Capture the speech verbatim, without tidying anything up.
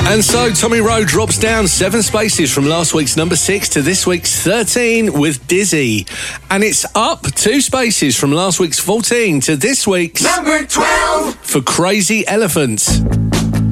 And so Tommy Rowe drops down seven spaces from last week's number six to this week's thirteen with Dizzy. And it's up two spaces from last week's fourteen to this week's number twelve for Crazy Elephant.